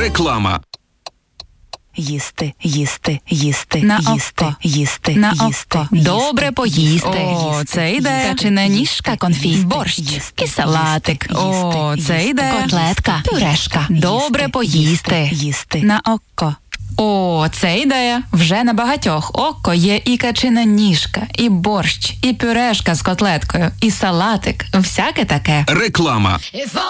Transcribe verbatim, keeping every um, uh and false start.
Реклама. Їсти, їсти, їсти, На їсти, око. їсти, На їсти, око. їсти, Добре поїсти. О, О, це йде. Качина ніжка, конфіт, борщ, їсти, і салатик. О, це йде. Котлетка, пюрешка. Добре поїсти. Їсти. На око. О, це ідея. Вже на багатьох око є і качина ніжка, і борщ, і пюрешка з котлеткою, і салатик. Всяке таке. Реклама.